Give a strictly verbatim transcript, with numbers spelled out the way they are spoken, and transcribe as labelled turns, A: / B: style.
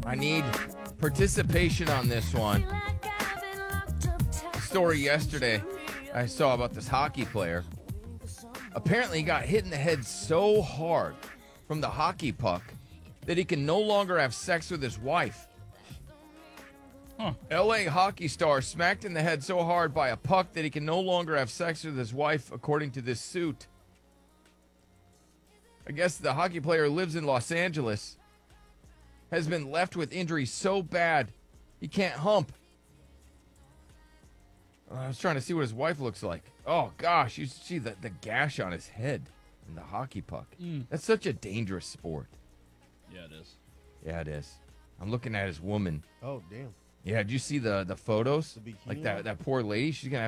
A: I need participation on this one. Story yesterday I saw about this hockey player. Apparently, he got hit in the head so hard from the hockey puck that he can no longer have sex with his wife.
B: Huh.
A: L A hockey star smacked in the head so hard by a puck that he can no longer have sex with his wife, according to this suit. I guess the hockey player lives in Los Angeles, has been left with injuries so bad he can't hump. I was trying to see what his wife looks like. Oh, gosh, you see the, the gash on his head from the hockey puck.
B: Mm.
A: That's such a dangerous sport.
B: Yeah, it is.
A: Yeah, it is. I'm looking at his woman.
C: Oh, damn.
A: Yeah, did you see the, the photos?
C: The bikini
A: Like that,
C: one?
A: that poor lady, she's going to